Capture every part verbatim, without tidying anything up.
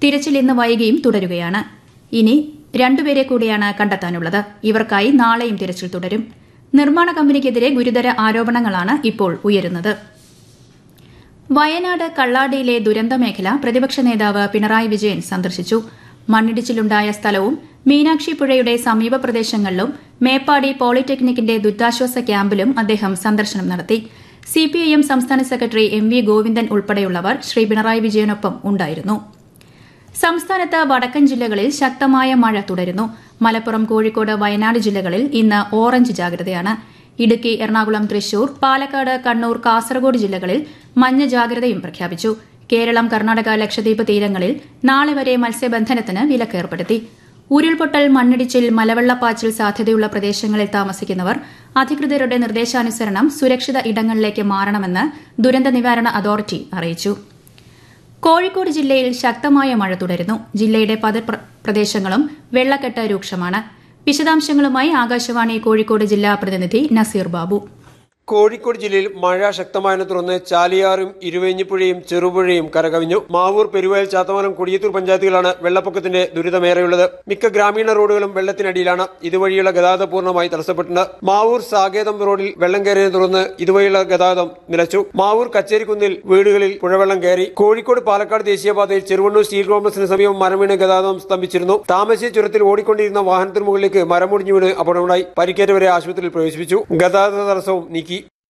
തിരച്ചിൽ ഇന്ന് വൈകിയും തുടരുകയാണ്. ഇനി രണ്ടുപേരെ കൂടിയാണ് കണ്ടെത്താനുള്ളത്. ഇവർക്കായി നാളെയും തിരച്ചിൽ തുടരും. നിർമ്മാണ കമ്പനിക്കെതിരെ ഗുരുതര ആരോപണങ്ങളാണ് ഇപ്പോൾ ഉയരുന്നത്. വയനാട് കള്ളാടിയിലെ ദുരന്ത മേഖല പ്രതിപക്ഷ നേതാവ് പിണറായി വിജയൻ സന്ദർശിച്ചു. മണ്ണിടിച്ചിലുണ്ടായ സ്ഥലവും മീനാക്ഷി പുഴയുടെ സമീപ പ്രദേശങ്ങളിലും മേപ്പാടി പോളിടെക്നിക്കിന്റെ ദുരിതാശ്വാസ ക്യാമ്പിലും അദ്ദേഹം സന്ദർശനം നടത്തി. സിപിഐഎം സംസ്ഥാന സെക്രട്ടറി എം വി ഗോവിന്ദൻ ഉൾപ്പെടെയുള്ളവർ ശ്രീ പിണറായി വിജയനൊപ്പം ഉണ്ടായിരുന്നു. സംസ്ഥാനത്ത് വടക്കൻ ജില്ലകളിൽ ശക്തമായ മഴ തുടരുന്നു. മലപ്പുറം, കോഴിക്കോട്, വയനാട് ജില്ലകളിൽ ഇന്ന് ഓറഞ്ച് ജാഗ്രതയാണ്. ഇടുക്കി, എറണാകുളം, തൃശൂർ, പാലക്കാട്, കണ്ണൂർ, കാസർഗോഡ് ജില്ലകളിൽ മഞ്ഞ ജാഗ്രതയും പ്രഖ്യാപിച്ചു. കേരളം, കർണാടക, ലക്ഷദ്വീപ് തീരങ്ങളിൽ നാളെ വരെ മത്സ്യബന്ധനത്തിന് വിലക്കേർപ്പെടുത്തി. ഉരുൾപൊട്ടൽ, മണ്ണിടിച്ചിൽ, മലവെള്ളപ്പാച്ചിൽ സാധ്യതയുള്ള പ്രദേശങ്ങളിൽ താമസിക്കുന്നവർ അധികൃതരുടെ നിർദ്ദേശാനുസരണം സുരക്ഷിത ഇടങ്ങളിലേക്ക് മാറണമെന്ന് ദുരന്ത നിവാരണ അതോറിറ്റി അറിയിച്ചു. കോഴിക്കോട് ജില്ലയിൽ ശക്തമായ മഴ തുടരുന്നു. ജില്ലയുടെ പല പ്രദേശങ്ങളും വെള്ളക്കെട്ട് രൂക്ഷമാണ്. വിശദാംശങ്ങളുമായി ആകാശവാണി കോഴിക്കോട് ജില്ലാ പ്രതിനിധി നസീർ ബാബു. കോഴിക്കോട് ജില്ലയിൽ മഴ ശക്തമായതിനെ തുടർന്ന് ചാലിയാറും ഇരുവേഞ്ഞിപ്പുഴയും ചെറുപുഴയും കരകവിഞ്ഞു. മാവൂർ, പെരുവയൽ, ചാത്തമംഗലം, കൊടിയത്തൂർ പഞ്ചായത്തുകളാണ് വെള്ളപ്പൊക്കത്തിന്റെ ദുരിതമേറെയുള്ളത്. മിക്ക ഗ്രാമീണ റോഡുകളും വെള്ളത്തിനടിയിലാണ്. ഇതുവഴിയുള്ള ഗതാഗതം പൂർണ്ണമായി തടസ്സപ്പെട്ടുണ്ട്. മാവൂർ സാകേതം റോഡിൽ വെള്ളം കയറിയതിനെ തുടർന്ന് ഇതുവഴിയുള്ള ഗതാഗതം നിലച്ചു. മാവൂർ കച്ചേരിക്കുന്നിൽ വീടുകളിൽ പുഴവെള്ളം കയറി. കോഴിക്കോട് പാലക്കാട് ദേശീയപാതയിൽ ചെറുവണ്ണൂർ സ്റ്റീൽ കോംപ്ലക്സിന് സമീപം മരം വീണ് ഗതാഗതം സ്തംഭിച്ചിരുന്നു. താമരശ്ശേരി ചുരത്തിൽ ഓടിക്കൊണ്ടിരുന്ന വാഹനത്തിന് മുകളിലേക്ക് മരം മുടിഞ്ഞു വീണ് അപകടമുണ്ടായി. പരിക്കേറ്റവരെ ആശുപത്രിയിൽ പ്രവേശിപ്പിച്ചു. ഗതാഗത തടസ്സവും നീക്കി.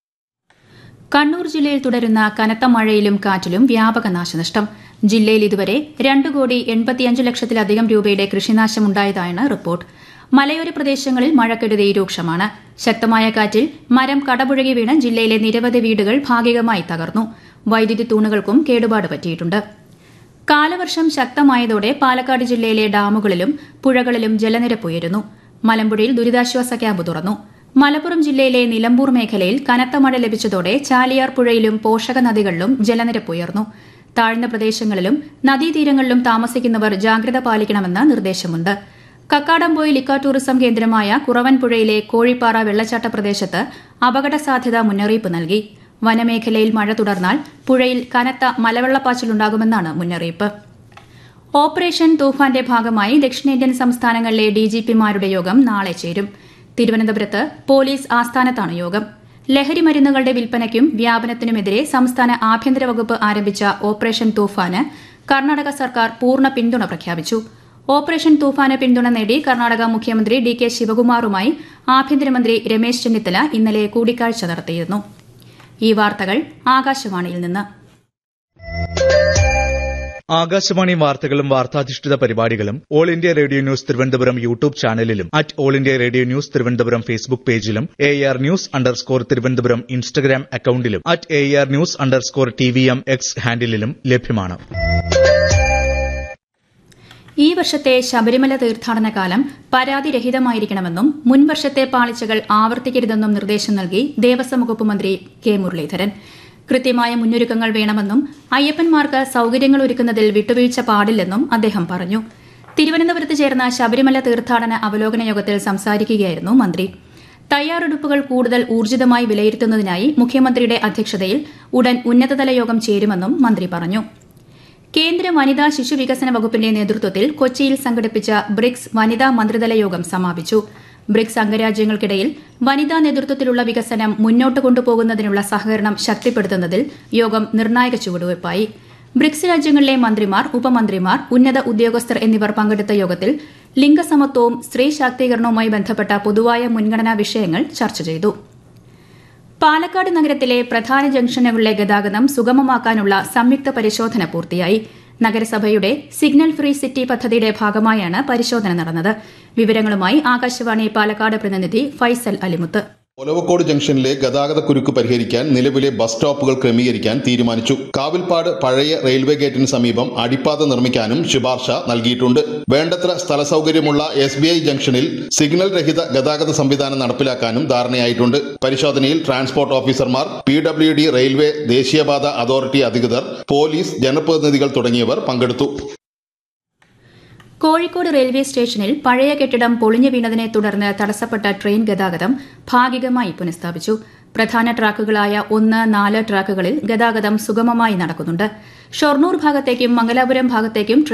കണ്ണൂർ ജില്ലയിൽ തുടരുന്ന കനത്ത മഴയിലും കാറ്റിലും വ്യാപക നാശനഷ്ടം. ജില്ലയിൽ ഇതുവരെ രണ്ട് കോടി എൺപത്തിയഞ്ച് ലക്ഷത്തിലധികം രൂപയുടെ കൃഷിനാശമുണ്ടായതായാണ് റിപ്പോർട്ട്. മലയോര പ്രദേശങ്ങളിൽ മഴക്കെടുതി രൂക്ഷമാണ്. ശക്തമായ കാറ്റിൽ മരം കടപുഴകി വീണ് ജില്ലയിലെ നിരവധി വീടുകൾ ഭാഗികമായി തകർന്നു. വൈദ്യുതി തൂണുകൾക്കും കേടുപാട് പറ്റിയിട്ടുണ്ട്. കാലവർഷം ശക്തമായതോടെ പാലക്കാട് ജില്ലയിലെ ഡാമുകളിലും പുഴകളിലും ജലനിരപ്പ് ഉയരുന്നു. മലമ്പുഴയിൽ ദുരിതാശ്വാസ ക്യാമ്പ് തുറന്നു. മലപ്പുറം ജില്ലയിലെ നിലമ്പൂർ മേഖലയിൽ കനത്ത മഴ ലഭിച്ചതോടെ ചാലിയാർ പുഴയിലും പോഷക നദികളിലും ജലനിരപ്പ് ഉയർന്നു. താഴ്ന്ന പ്രദേശങ്ങളിലും നദീതീരങ്ങളിലും താമസിക്കുന്നവർ ജാഗ്രത പാലിക്കണമെന്ന് നിർദ്ദേശമുണ്ട്. കക്കാടംപൊയിൽ ഇക്കോ ടൂറിസം കേന്ദ്രമായ കുറവൻപുഴയിലെ കോഴിപ്പാറ വെള്ളച്ചാട്ട പ്രദേശത്ത് അപകട സാധ്യതാ മുന്നറിയിപ്പ് നൽകി. വനമേഖലയിൽ മഴ തുടർന്നാൽ പുഴയിൽ കനത്ത മലവെള്ളപ്പാച്ചിലുണ്ടാകുമെന്നാണ് മുന്നറിയിപ്പ്. ഓപ്പറേഷൻ തൂഫാന്റെ ഭാഗമായി ദക്ഷിണേന്ത്യൻ സംസ്ഥാനങ്ങളിലെ ഡിജിപിമാരുടെ യോഗം നാളെ ചേരും. തിരുവനന്തപുരത്ത് പോലീസ് ആസ്ഥാനത്താണ് യോഗം. ലഹരി മരുന്നുകളുടെ വിൽപ്പനയ്ക്കും വ്യാപനത്തിനുമെതിരെ സംസ്ഥാന ആഭ്യന്തര വകുപ്പ് ആരംഭിച്ച ഓപ്പറേഷൻ തൂഫാന് കർണാടക സർക്കാർ പൂർണ്ണ പിന്തുണ പ്രഖ്യാപിച്ചു. ഓപ്പറേഷൻ തൂഫാന് പിന്തുണ നേടി കർണാടക മുഖ്യമന്ത്രി ഡി കെ ശിവകുമാറുമായി ആഭ്യന്തരമന്ത്രി രമേശ് ചെന്നിത്തല ഇന്നലെ കൂടിക്കാഴ്ച നടത്തിയിരുന്നു. ഈ വാർത്തകൾ ആകാശവാണിയിൽ നിന്ന്. ആകാശവാണി വാർത്തകളും വാർത്താധിഷ്ഠിത പരിപാടികളും all India radio news Thiruvananthapuram YouTube ചാനലിലും at all India radio news Thiruvananthapuram Facebook പേജിലും A R news underscore Thiruvananthapuram Instagram അക്കൌണ്ടിലും at A R news underscore T V M X ഹാൻഡിലും ലഭ്യമാണ്. ഈ വർഷത്തെ ശബരിമല തീർത്ഥാടന കാലം പരാതിരഹിതമായിരിക്കണമെന്നും മുൻവർഷത്തെ പാളിച്ചകൾ ആവർത്തിക്കരുതെന്നും നിർദ്ദേശം നൽകി ദേവസ്വം വകുപ്പ് മന്ത്രി കെ മുരളീധരൻ. കൃത്യമായ മുന്നൊരുക്കങ്ങൾ വേണമെന്നും അയ്യപ്പന്മാർക്ക് സൌകര്യങ്ങൾ ഒരുക്കുന്നതിൽ വിട്ടുവീഴ്ച പാടില്ലെന്നും അദ്ദേഹം പറഞ്ഞു. തിരുവനന്തപുരത്ത് ചേർന്ന ശബരിമല തീർത്ഥാടന അവലോകന യോഗത്തിൽ സംസാരിക്കുകയായിരുന്നു മന്ത്രി. തയ്യാറെടുപ്പുകൾ കൂടുതൽ ഊർജിതമായി വിലയിരുത്തുന്നതിനായി മുഖ്യമന്ത്രിയുടെ അധ്യക്ഷതയിൽ ഉടൻ ഉന്നതതല യോഗം ചേരുമെന്നും മന്ത്രി പറഞ്ഞു. കേന്ദ്ര വനിതാ ശിശു വികസന വകുപ്പിന്റെ നേതൃത്വത്തിൽ കൊച്ചിയിൽ സംഘടിപ്പിച്ച ബ്രിക്സ് വനിതാ മന്ത്രിതല യോഗം സമാപിച്ചു. ബ്രിക്സ് അംഗരാജ്യങ്ങൾക്കിടയിൽ വനിതാ നേതൃത്വത്തിലുള്ള വികസനം മുന്നോട്ട് കൊണ്ടുപോകുന്നതിനുള്ള സഹകരണം ശക്തിപ്പെടുത്തുന്നതിൽ യോഗം നിർണായക ചുവടുവയ്പായി. ബ്രിക്സ് രാജ്യങ്ങളിലെ മന്ത്രിമാർ, ഉപമന്ത്രിമാർ, ഉന്നത ഉദ്യോഗസ്ഥർ എന്നിവർ പങ്കെടുത്ത യോഗത്തിൽ ലിംഗസമത്വവും സ്ത്രീ ശാക്തീകരണവുമായി ബന്ധപ്പെട്ട പൊതുവായ മുൻഗണനാ വിഷയങ്ങൾ ചർച്ച ചെയ്തു. പാലക്കാട് നഗരത്തിലെ പ്രധാന ജംഗ്ഷനുകളിലെ ഗതാഗതം സുഗമമാക്കാനുള്ള സംയുക്ത പരിശോധന പൂർത്തിയായി. നഗരസഭയുടെ സിഗ്നൽ ഫ്രീ സിറ്റി പദ്ധതിയുടെ ഭാഗമായാണ് പരിശോധന നടന്നത്. വിവരങ്ങളുമായി ആകാശവാണി പാലക്കാട് പ്രതിനിധി ഫൈസൽ അലിമുത്ത്. ഒലവക്കോട് ജംഗ്ഷനിലെ ഗതാഗത കുരുക്ക് പരിഹരിക്കാൻ നിലവിലെ ബസ് സ്റ്റോപ്പുകൾ ക്രമീകരിക്കാൻ തീരുമാനിച്ചു. കാവിൽപ്പാട് പഴയ റെയിൽവേ ഗേറ്റിന് സമീപം അടിപ്പാത നിർമ്മിക്കാനും ശുപാർശ നൽകിയിട്ടുണ്ട്. വേണ്ടത്ര സ്ഥല സൌകര്യമുള്ള എസ് ബി ഐ ജംഗ്ഷനിൽ സിഗ്നൽ രഹിത ഗതാഗത സംവിധാനം നടപ്പിലാക്കാനും ധാരണയായിട്ടുണ്ട്. പരിശോധനയിൽ ട്രാൻസ്പോർട്ട് ഓഫീസർമാർ, പി ഡബ്ല്യു ഡി, റെയിൽവേ, ദേശീയപാത അതോറിറ്റി അധികൃതർ, പോലീസ്, ജനപ്രതിനിധികൾ തുടങ്ങിയവർ പങ്കെടുത്തു. കോഴിക്കോട് റെയിൽവേ സ്റ്റേഷനിൽ പഴയ കെട്ടിടം പൊളിഞ്ഞു വീണതിനെ തുടർന്ന് തടസ്സപ്പെട്ട ട്രെയിൻ ഗതാഗതം ഭാഗികമായി പുനഃസ്ഥാപിച്ചു. പ്രധാന ട്രാക്കുകളായ ഒന്ന്, നാല് ട്രാക്കുകളിൽ ഗതാഗതം സുഗമമായി നടക്കുന്നുണ്ട്. ഷൊർണൂർ ഭാഗത്തേക്കും മംഗലാപുരം ഭാഗത്തേക്കും